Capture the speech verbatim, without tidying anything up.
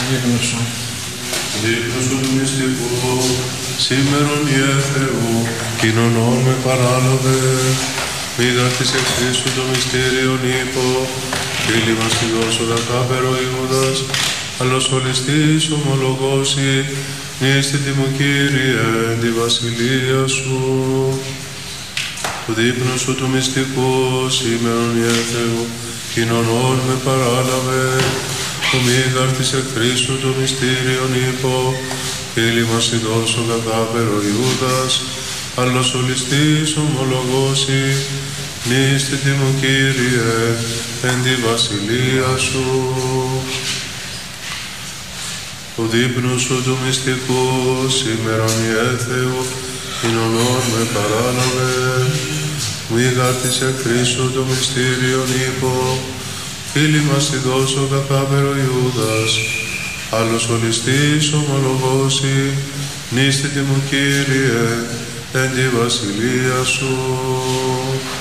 Δίγνωσο. Δίγνωσο του μυστικού, σήμερον Ιε Θεού, κοινωνών με παράλαβε, μήδα της εχθρής σου το μυστήριον ύπο, φίλοι μας τη δώσο δακάπερο Ιούδας, αλλος ολιστής ομολογώσει, νίστητη μου Κύριε, τη βασιλεία σου. Το δείπνο σου του μυστικού, σήμερον Ιε Θεού, κοινωνών με παράλαβε, το μήδαρ της εχθρής σου το μυστήριον ύπο, φίλοι μας η δώσο δακάπερο Ιούδας, αλλος ολιστής ομολογώσει, νίστητη μου Κύριε, εν τη βασιλεία σου. Το δείπνο σου του μυστικού, σήμερον Ιε Θεού, κοινωνών με παράλαβε, μήδαρ της εχθρής σου το μυστήριον ύπο, φίλοι μας η δώσο δακάπερο Ιούδας, άλλος ολιστής ομολογώσει, νίστητη μου Κύριε, εν τη βασιλεία σου.